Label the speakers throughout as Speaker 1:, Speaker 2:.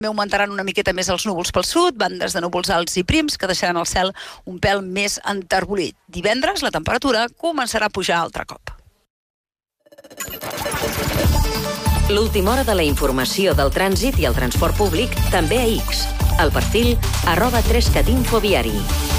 Speaker 1: Augmentaran una miqueta més els núvols pel sud, bandes de núvols alts i prims que deixaran el cel un pèl més enterbolit. Divendres la temperatura començarà a pujar altre cop.
Speaker 2: L'última hora de la informació del trànsit i el transport públic també a X. El perfil @3catinfoviari.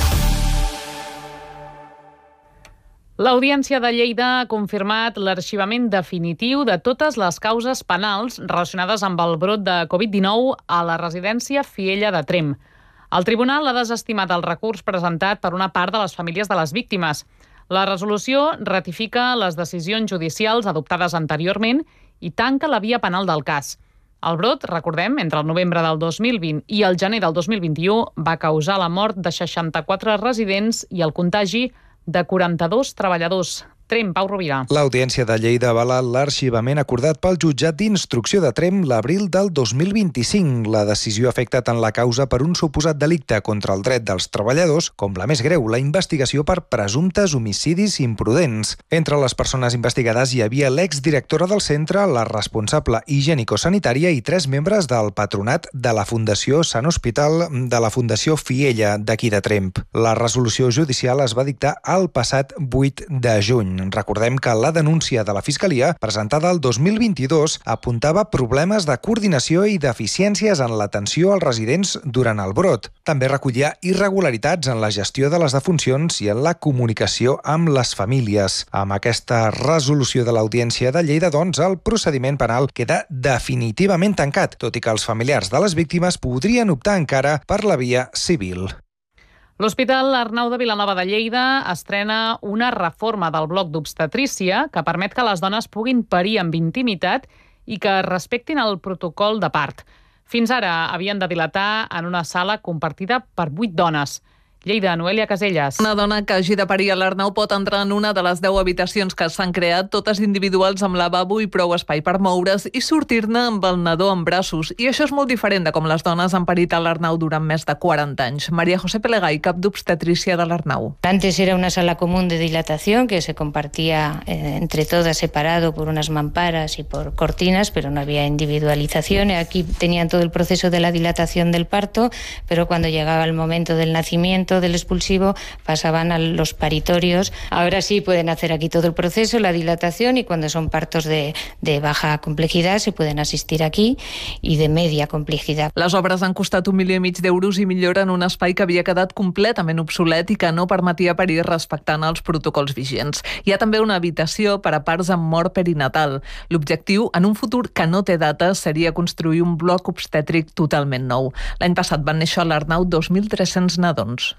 Speaker 3: L'Audiència de Lleida ha confirmat l'arxivament definitiu de totes les causes penals relacionades amb el brot de Covid-19 a la residència Fiella de Tremp. El tribunal ha desestimat el recurs presentat per una part de les famílies de les víctimes. La resolució ratifica les decisions judicials adoptades anteriorment i tanca la via penal del cas. El brot, recordem, entre el novembre del 2020 i el gener del 2021 va causar la mort de 64 residents i el contagi de 42 treballadors. Tremp, Pau Rovira.
Speaker 4: L'Audiència de Lleida avala l'arxivament acordat pel jutjat d'instrucció de Tremp l'abril del 2025. La decisió afecta tant la causa per un suposat delicte contra el dret dels treballadors com la més greu, la investigació per presumptes homicidis imprudents. Entre les persones investigades hi havia l'exdirectora del centre, la responsable higiènico-sanitària i 3 membres del patronat de la Fundació Sant Hospital de la Fundació Fiella d'aquí de Tremp. La resolució judicial es va dictar el passat 8 de juny. Recordem que la denúncia de la Fiscalia, presentada el 2022, apuntava problemes de coordinació i deficiències en l'atenció als residents durant el brot. També recollia irregularitats en la gestió de les defuncions i en la comunicació amb les famílies. Amb aquesta resolució de l'Audiència de Lleida, doncs, el procediment penal queda definitivament tancat, tot i que els familiars de les víctimes podrien optar encara per la via civil.
Speaker 3: L'Hospital Arnau de Vilanova de Lleida estrena una reforma del bloc d'obstetrícia que permet que les dones puguin parir amb intimitat i que respectin el protocol de part. Fins ara havien de dilatar en una sala compartida per 8 dones. Lleida, Noelia Caselles.
Speaker 5: Una dona que hagi de parir a l'Arnau pot entrar en una de les 10 habitacions que s'han creat, totes individuals amb lavabo i prou espai per moure's i sortir-ne amb el nadó en braços. I això és molt diferent de com les dones han parit a l'Arnau durant més de 40 anys. María José Pelegay, cap d'obstetrícia de l'Arnau.
Speaker 6: Antes era una sala común de dilatación que se compartía entre todas separado por unas mamparas y por cortinas, pero no había individualización. Aquí tenían todo el proceso de la dilatación del parto, pero cuando llegaba el momento del nacimiento, del expulsivo, pasaban a los paritorios. Ahora sí pueden hacer aquí todo el proceso, la dilatación, y cuando son partos de baja complejidad se pueden asistir aquí, i de media complejidad.
Speaker 5: Les obres han costat 1,5 milió d'euros i milloren un espai que havia quedat completament obsolet i que no permetia parir respectant els protocols vigents. Hi ha també una habitació per a parts amb mort perinatal. L'objectiu, en un futur que no té data, seria construir un bloc obstètric totalment nou. L'any passat van néixer a l'Arnau 2.300 nadons.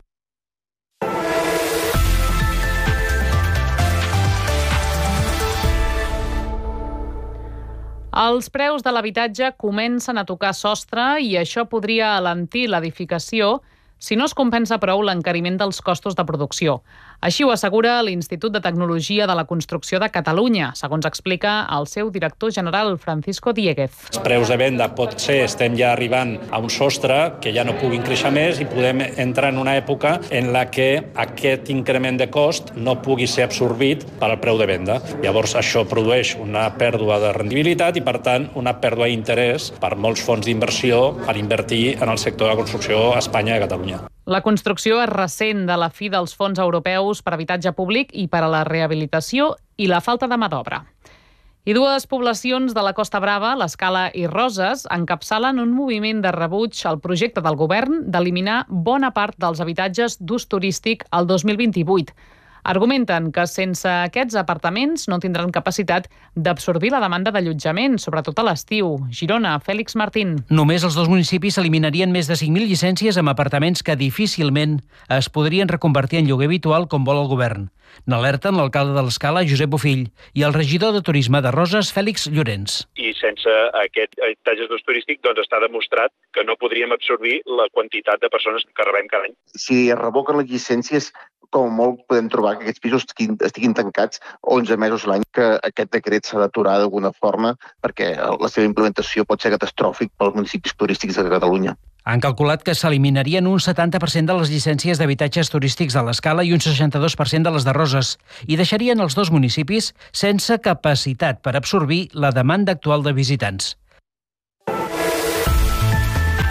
Speaker 3: Els preus de l'habitatge comencen a tocar sostre i això podria alentir l'edificació si no es compensa prou l'encariment dels costos de producció. Així ho assegura l'Institut de Tecnologia de la Construcció de Catalunya, segons explica el seu director general, Francisco Dieguez.
Speaker 7: Els preus de venda potser estem ja arribant a un sostre que ja no puguin créixer més i podem entrar en una època en la que aquest increment de cost no pugui ser absorbit per al preu de venda. Llavors això produeix una pèrdua de rendibilitat i, per tant, una pèrdua d'interès per molts fons d'inversió per invertir en el sector de la construcció a Espanya i a Catalunya.
Speaker 3: La construcció es ressent de la fi dels fons europeus per habitatge públic i per a la rehabilitació i la falta de mà d'obra. I 2 poblacions de la Costa Brava, l'Escala i Roses, encapçalen un moviment de rebuig al projecte del govern d'eliminar bona part dels habitatges d'ús turístic al 2028. Argumenten que sense aquests apartaments no tindran capacitat d'absorbir la demanda d'allotjament, sobretot a l'estiu. Girona, Fèlix Martín.
Speaker 8: Només els 2 municipis eliminarien més de 5.000 llicències amb apartaments que difícilment es podrien reconvertir en lloguer habitual com vol el govern. N'alerten l'alcalde de l'Escala, Josep Bofill, i el regidor de Turisme de Roses, Fèlix Llorenç.
Speaker 9: I sense aquest habitatge d'ús turístic doncs està demostrat que no podríem absorbir la quantitat de persones que rebem cada any.
Speaker 10: Si es revoquen les llicències, com molt podem trobar que aquests pisos estiguin tancats 11 mesos l'any, que aquest decret s'ha d'aturar d'alguna forma perquè la seva implementació pot ser catastròfic pels municipis turístics de Catalunya.
Speaker 8: Han calculat que s'eliminarien un 70% de les llicències d'habitatges turístics de l'Escala i un 62% de les de Roses i deixarien els 2 municipis sense capacitat per absorbir la demanda actual de visitants.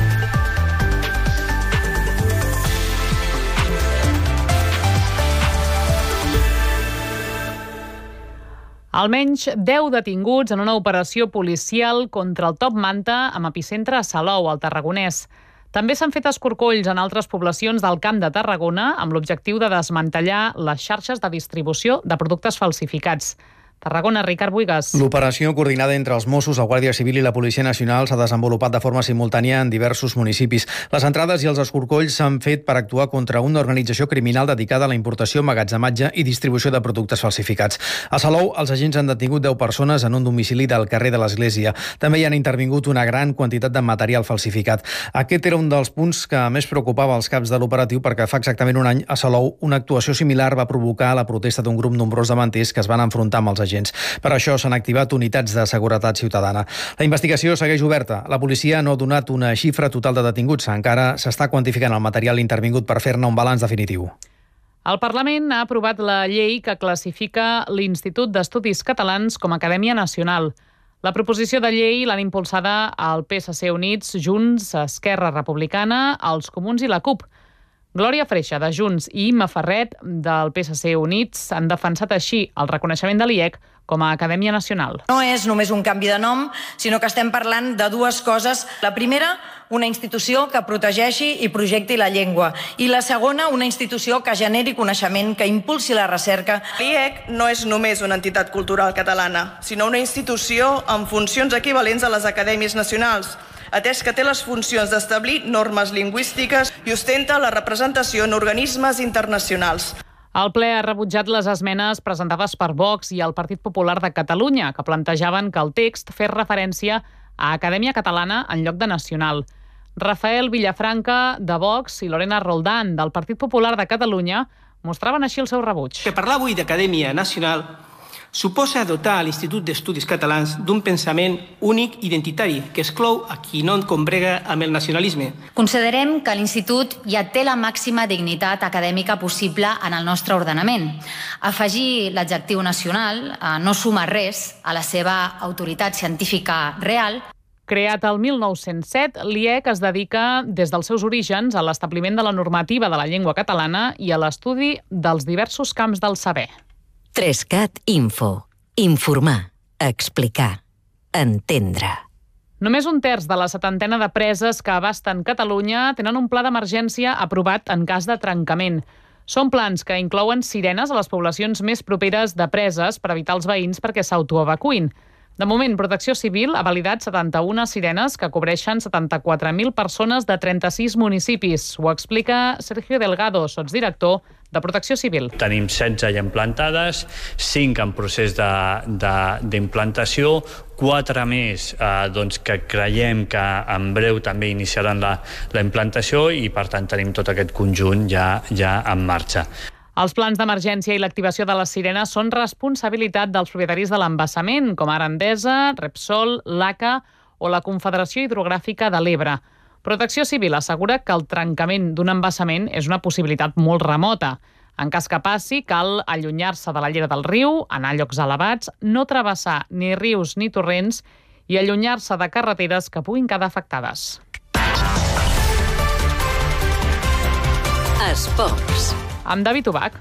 Speaker 3: Almenys 10 detinguts en una operació policial contra el top manta amb epicentre a Salou, al Tarragonès. També s'han fet escorcolls en altres poblacions del Camp de Tarragona amb l'objectiu de desmantellar les xarxes de distribució de productes falsificats. Tarragona, Ricard Buigas.
Speaker 11: L'operació coordinada entre els Mossos, la Guàrdia Civil i la Policia Nacional s'ha desenvolupat de forma simultània en diversos municipis. Les entrades i els escorcolls s'han fet per actuar contra una organització criminal dedicada a la importació, emmagatzematge i distribució de productes falsificats. A Salou, els agents han detingut 10 persones en un domicili del carrer de l'Església. També hi han intervingut una gran quantitat de material falsificat. Aquest era un dels punts que més preocupava els caps de l'operatiu perquè fa exactament un any a Salou una actuació similar va provocar la protesta d'un grup nombrós de manters que es van enfrontar amb els agents. Per això s'han activat unitats de seguretat ciutadana. La investigació segueix oberta. La policia no ha donat una xifra total de detinguts. Encara s'està quantificant el material intervingut per fer-ne un balanç definitiu.
Speaker 3: El Parlament ha aprovat la llei que classifica l'Institut d'Estudis Catalans com a Acadèmia Nacional. La proposició de llei l'han impulsada el PSC Units, Junts, Esquerra Republicana, els Comuns i la CUP. Glòria Freixa, de Junts, i Imma Ferret, del PSC Units, han defensat així el reconeixement de l'IEC com a Acadèmia Nacional.
Speaker 12: No és només un canvi de nom, sinó que estem parlant de dues coses. La primera, una institució que protegeixi i projecti la llengua. I la segona, una institució que generi coneixement, que impulsi la recerca.
Speaker 13: L'IEC no és només una entitat cultural catalana, sinó una institució amb funcions equivalents a les acadèmies nacionals, atès que té les funcions d'establir normes lingüístiques i ostenta la representació en organismes internacionals.
Speaker 3: El ple ha rebutjat les esmenes presentades per Vox i el Partit Popular de Catalunya, que plantejaven que el text fes referència a Acadèmia Catalana en lloc de Nacional. Rafael Villafranca, de Vox, i Lorena Roldán, del Partit Popular de Catalunya, mostraven així el seu rebuig.
Speaker 14: Que parlar avui d'Acadèmia Nacional suposa dotar l'Institut d'Estudis Catalans d'un pensament únic i identitari que exclou a qui no combrega amb el nacionalisme.
Speaker 15: Considerem que l'Institut ja té la màxima dignitat acadèmica possible en el nostre ordenament. Afegir l'adjectiu nacional no suma res a la seva autoritat científica real.
Speaker 3: Creat el 1907, l'IEC es dedica des dels seus orígens a l'establiment de la normativa de la llengua catalana i a l'estudi dels diversos camps del saber.
Speaker 2: 3CAT Info. Informar, explicar, entendre.
Speaker 3: Només un terç de la 70ena de preses que abasten Catalunya tenen un pla d'emergència aprovat en cas de trencament. Són plans que inclouen sirenes a les poblacions més properes de preses per evitar els veïns perquè s'autoevacuïn. De moment, Protecció Civil ha validat 71 sirenes que cobreixen 74.000 persones de 36 municipis. Ho explica Sergio Delgado, sotsdirector de Protecció Civil.
Speaker 16: Tenim 16 ja implantades, 5 en procés d'implantació, 4 més que creiem que en breu també iniciaran la implantació i, per tant, tenim tot aquest conjunt ja en marxa.
Speaker 3: Els plans d'emergència i l'activació de les sirenes són responsabilitat dels propietaris de l'embassament, com ara Endesa, Repsol, l'ACA o la Confederació Hidrogràfica de l'Ebre. Protecció Civil assegura que el trencament d'un embassament és una possibilitat molt remota. En cas que passi, cal allunyar-se de la llera del riu, anar a llocs elevats, no travessar ni rius ni torrents i allunyar-se de carreteres que puguin quedar afectades.
Speaker 2: Esports.
Speaker 3: Amb David Ubach.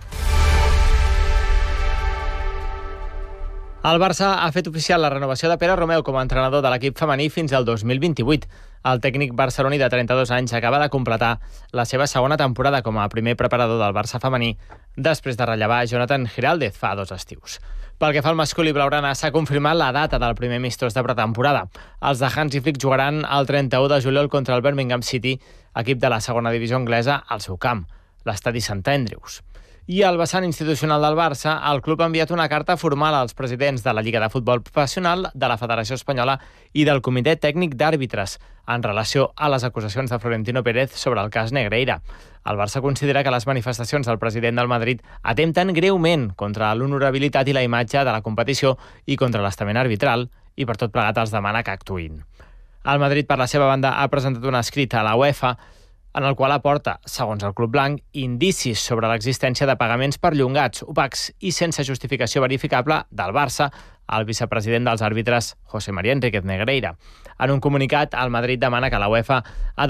Speaker 17: El Barça ha fet oficial la renovació de Pere Romeu com a entrenador de l'equip femení fins al 2028. El tècnic barceloní de 32 anys acaba de completar la seva segona temporada com a primer preparador del Barça femení després de rellevar Jonathan Giraldez fa 2 estius. Pel que fa al masculí blaugrana, s'ha confirmat la data del primer amistós de pretemporada. Els de Hansi Flick jugaran el 31 de juliol contra el Birmingham City, equip de la segona divisió anglesa, al seu camp, l'estadi St. Andrews. I al vessant institucional del Barça, el club ha enviat una carta formal als presidents de la Lliga de Futbol Professional, de la Federació Espanyola i del Comitè Tècnic d'Àrbitres en relació a les acusacions de Florentino Pérez sobre el cas Negreira. El Barça considera que les manifestacions del president del Madrid atempten greument contra l'honorabilitat i la imatge de la competició i contra l'estament arbitral i per tot plegat els demana que actuïn. El Madrid, per la seva banda, ha presentat un escrit a la UEFA en el qual aporta, segons el club blanc, indicis sobre l'existència de pagaments perllongats, opacs i sense justificació verificable del Barça al vicepresident dels àrbitres José María Enríquez Negreira. En un comunicat, el Madrid demana que la UEFA